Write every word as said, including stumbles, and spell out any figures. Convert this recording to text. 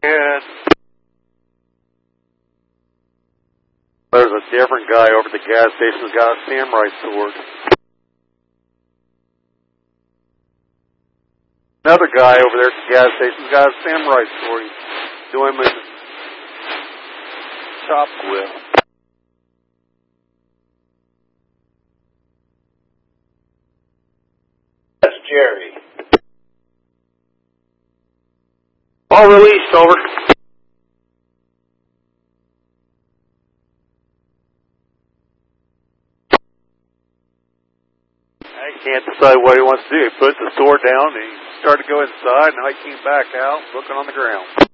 And there's a different guy over at the gas station who's got a samurai sword. Another guy over there at the gas station's got a samurai sword. He's doing him a chop with. That's Jerry. All released, over. I can't decide what he wants to do. He put the sword down and he started to go inside, and I came back out looking on the ground.